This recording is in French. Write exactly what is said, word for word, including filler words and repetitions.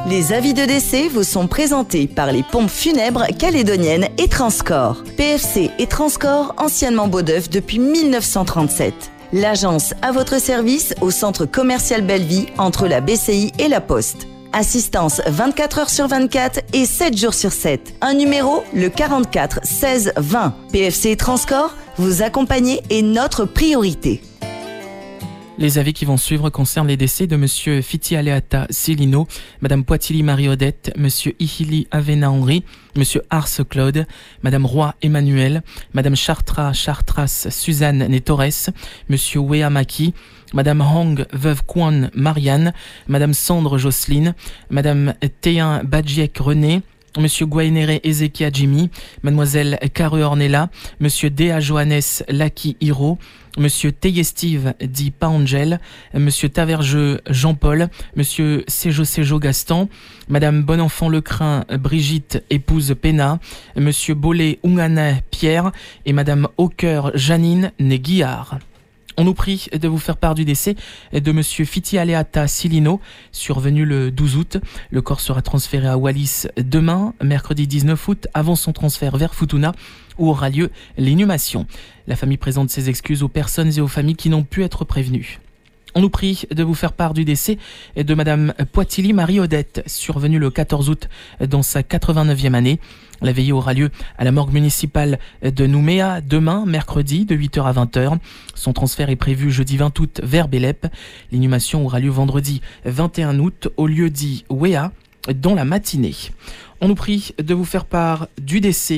Les avis de décès vous sont présentés par les pompes funèbres calédoniennes et Transcorps. P F C et Transcorps, anciennement Beaudeuf depuis mille neuf cent trente-sept. L'agence à votre service au centre commercial Belleville entre la B C I et la Poste. Assistance vingt-quatre heures sur vingt-quatre et sept jours sur sept. Un numéro, le quarante-quatre seize vingt. P F C et Transcorps, vous accompagner est notre priorité. Les avis qui vont suivre concernent les décès de Monsieur Fiti Aleata Silino, Madame Poitili Marie-Odette, Monsieur Ihili Avena Henri, Monsieur Ars Claude, Madame Roy Emmanuel, Madame Chartra Chartras Suzanne Netores, Monsieur Wea Maki, Madame Hong Veuve Kwan Marianne, Madame Sandre Jocelyne, Madame Théin Badjiek René, Monsieur Guainere Ezekia Jimmy, Mademoiselle Caru Ornella, Monsieur Dea Johannes Laki Hiro, Monsieur Teyestive Di Paangel, Monsieur Tavergeux Jean-Paul, Monsieur Sejo Sejo Gaston, Madame Bonenfant Lecrin Brigitte épouse Pena, Monsieur Bollet Ungana Pierre et Madame Hawker Janine Néguillard. On nous prie de vous faire part du décès de Monsieur Fiti Aleata Silino, survenu le douze août. Le corps sera transféré à Wallis demain, mercredi dix-neuf août, avant son transfert vers Futuna, où aura lieu l'inhumation. La famille présente ses excuses aux personnes et aux familles qui n'ont pu être prévenues. On nous prie de vous faire part du décès de Madame Poitili Marie-Odette, survenue le quatorze août dans sa quatre-vingt-neuvième année. La veillée aura lieu à la morgue municipale de Nouméa demain, mercredi, de huit heures à vingt heures. Son transfert est prévu jeudi vingt août vers Bélep. L'inhumation aura lieu vendredi vingt et un août au lieu dit Wea dans la matinée. On nous prie de vous faire part du décès